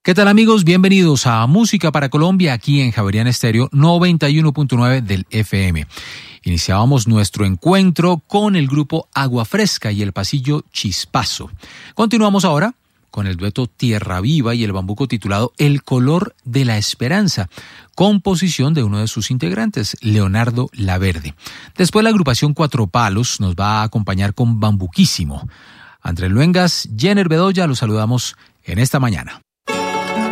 ¿Qué tal, amigos? Bienvenidos a Música para Colombia aquí en Javeriana Estéreo 91.9 del FM. Iniciábamos nuestro encuentro con el grupo Agua Fresca y el pasillo Chispazo. Continuamos ahora con el dueto Tierra Viva y el bambuco titulado El Color de la Esperanza, composición de uno de sus integrantes, Leonardo Laverde. Después la agrupación Cuatro Palos nos va a acompañar con Bambuquísimo. Andrés Luengas, Jenner Bedoya, los saludamos en esta mañana.